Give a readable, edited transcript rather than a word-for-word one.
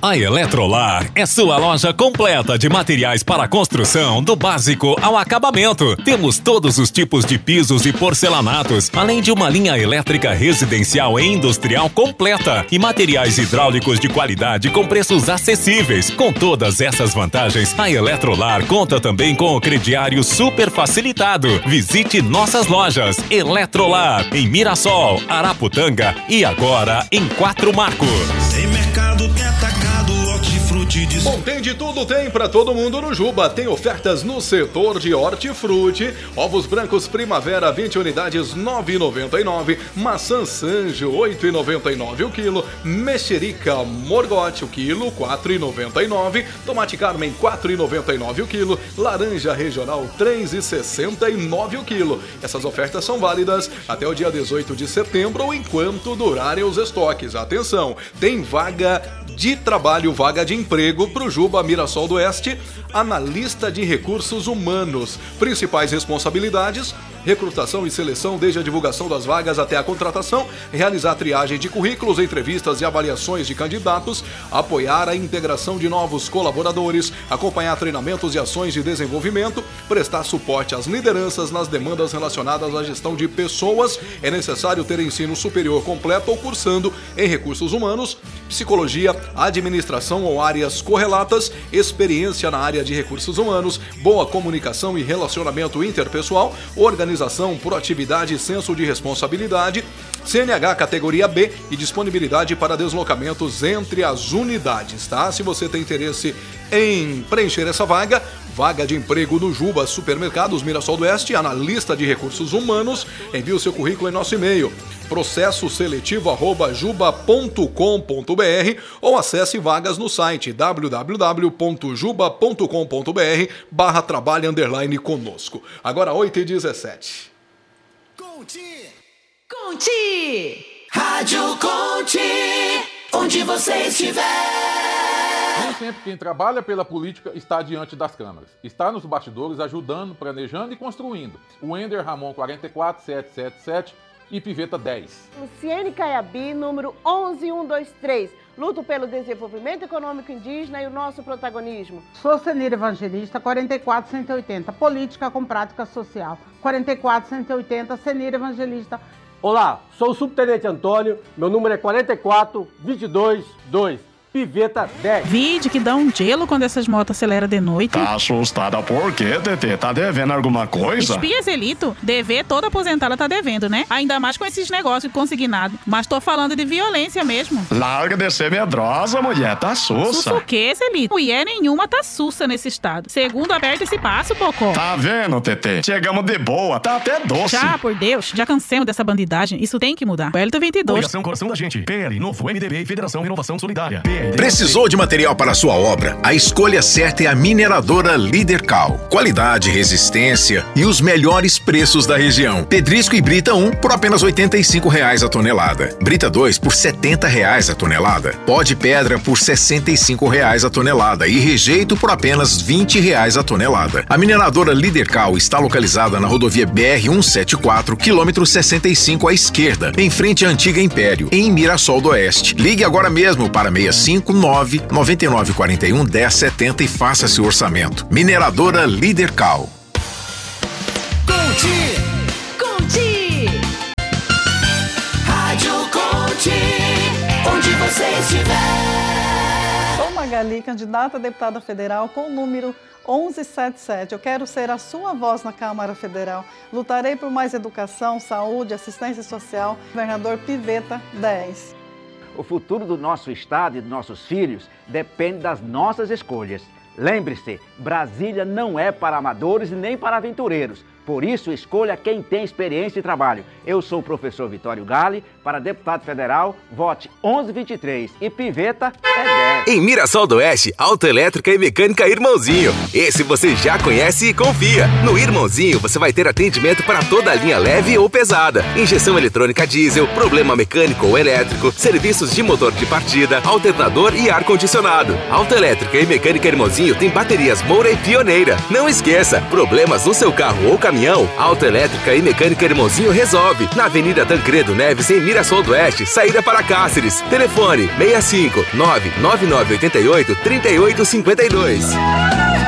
A Eletrolar é sua loja completa de materiais para construção, do básico ao acabamento. Temos todos os tipos de pisos e porcelanatos, além de uma linha elétrica residencial e industrial completa e materiais hidráulicos de qualidade com preços acessíveis. Com todas essas vantagens, a Eletrolar conta também com o crediário super facilitado. Visite nossas lojas Eletrolar em Mirassol, Araputanga e agora em Quatro Marcos. Tem mercado, tem atacado, hortifruti. Bom, tem de tudo, tem pra todo mundo no Juba. Tem ofertas no setor de hortifruti. Ovos brancos Primavera, 20 unidades, 9,99. Maçã Sanjo, 8,99 o quilo. Mexerica Morgote, o quilo, 4,99. Tomate Carmen, 4,99 o quilo. Laranja Regional, 3,69 o quilo. Essas ofertas são válidas até o dia 18 de setembro ou enquanto durarem os estoques. Atenção, tem vaga de trabalho, vaga de emprego pro Juba Mirassol do Oeste, analista de recursos humanos. Principais responsabilidades: recrutação e seleção desde a divulgação das vagas até a contratação, realizar triagem de currículos, entrevistas e avaliações de candidatos, apoiar a integração de novos colaboradores, acompanhar treinamentos e ações de desenvolvimento, prestar suporte às lideranças nas demandas relacionadas à gestão de pessoas. É necessário ter ensino superior completo ou cursando em recursos humanos, psicologia, administração ou áreas correlatas, experiência na área de recursos humanos, boa comunicação e relacionamento interpessoal, organização, proatividade e senso de responsabilidade, CNH categoria B e disponibilidade para deslocamentos entre as unidades, tá? Se você tem interesse em preencher essa vaga de emprego no Juba Supermercados Mirassol do Oeste, analista de recursos humanos, envie o seu currículo em nosso e-mail, processoseletivo@juba.com.br ou acesse vagas no site www.juba.com.br/trabalho_conosco. Agora 8h17. Conte! Rádio Conte! Onde você estiver! Nem sempre quem trabalha pela política está diante das câmeras. Está nos bastidores ajudando, planejando e construindo. O Ender Ramon 44777 e Piveta 10. Luciene Caiabi, número 11123. Luto pelo desenvolvimento econômico indígena e o nosso protagonismo. Sou Senira Evangelista, 44180. Política com prática social. 44180, Senira Evangelista. Olá, sou o Subtenente Antônio, meu número é 44222. Piveta 10. Vide que dá um gelo quando essas motos aceleram de noite. Tá assustada por quê, TT? Tá devendo alguma coisa? Espia Zelito, dever toda aposentada tá devendo, né? Ainda mais com esses negócios consignados. Mas tô falando de violência mesmo. Larga de ser medrosa, mulher, tá sussa. Sussa o quê, Zelito? Mulher nenhuma tá sussa nesse estado. Segundo, aperta esse passo, Pocó. Tá vendo, TT? Chegamos de boa, tá até doce. Já, por Deus, já cansemos dessa bandidagem. Isso tem que mudar. O Hélito 22. Coligação Coração da Gente. PL, Novo MDB e Federação Renovação Solidária. Precisou de material para sua obra? A escolha certa é a mineradora Lidercal. Qualidade, resistência e os melhores preços da região. Pedrisco e Brita 1 por apenas R$ 85,00 a tonelada. Brita 2 por R$ 70,00 a tonelada. Pó de pedra por R$ 65,00 a tonelada e rejeito por apenas R$ 20,00 a tonelada. A mineradora Lidercal está localizada na rodovia BR-174, quilômetro 65 à esquerda, em frente à antiga Império, em Mirassol do Oeste. Ligue agora mesmo para 659-9941-1070 e faça seu orçamento. Mineradora Lidercal. Conte! Conte! Rádio Conte! Onde você estiver! Sou Magali, candidata a deputada federal com o número 1177. Eu quero ser a sua voz na Câmara Federal. Lutarei por mais educação, saúde, assistência social. Governador Piveta 10. O futuro do nosso estado e dos nossos filhos depende das nossas escolhas. Lembre-se, Brasília não é para amadores e nem para aventureiros. Por isso, escolha quem tem experiência e trabalho. Eu sou o professor Vitório Gale. Para deputado federal, vote 1123 e Piveta é 10. Em Mirassol do Oeste, autoelétrica e mecânica Irmãozinho. Esse você já conhece e confia. No Irmãozinho, você vai ter atendimento para toda a linha leve ou pesada. Injeção eletrônica diesel, problema mecânico ou elétrico, serviços de motor de partida, alternador e ar-condicionado. Autoelétrica e mecânica Irmãozinho tem baterias Moura e Pioneira. Não esqueça, problemas no seu carro ou caminhão caminhão, Autoelétrica e Mecânica Irmãozinho resolve. Na Avenida Tancredo Neves, em Mirassol do Oeste, saída para Cáceres. Telefone 65 99988 3852.